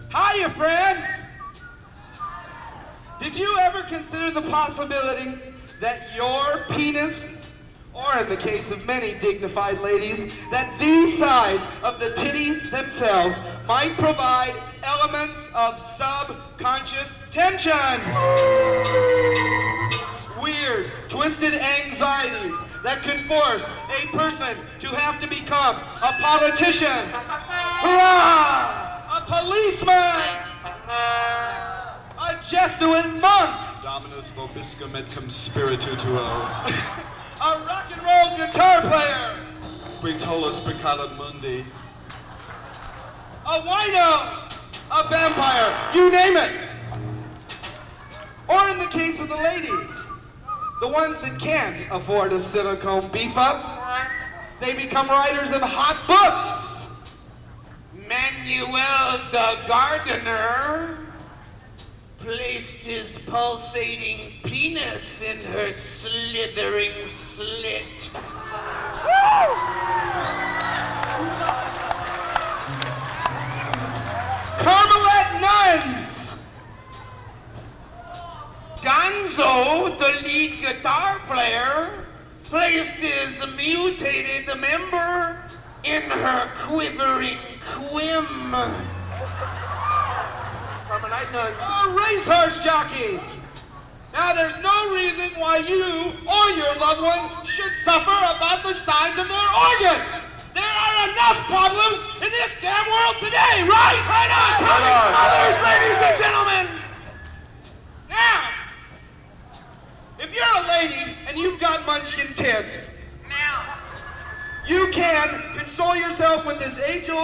Hiya, friends! Did you ever consider the possibility that your penis, or in the case of many dignified ladies, that the size of the titties themselves might provide elements of subconscious tension? Weird, twisted anxieties that could force a person to have to become a politician, hurrah, a policeman, a Jesuit monk, Dominus vobiscum et cum spiritu tuo. a rock and roll guitar player, Qui tolus peccatum mundi. a wino, a vampire, you name it. Or in the case of the ladies, the ones that can't afford a silicone beef up, they become writers of hot books. Manuel the gardener placed his pulsating penis in her slithering slit. Carmelite nuns, Gonzo, the lead guitar player, placed his mutated member in her quivering quim. Carmelite nuns, racehorse jockeys. Now there's no reason why you or your loved one should suffer about the size of their organ. There are enough problems in this damn world today, right? Right on, Tommy, mothers, ladies and gentlemen. Now, if you're a lady and you've got munchkin tits, you can console yourself with this age-old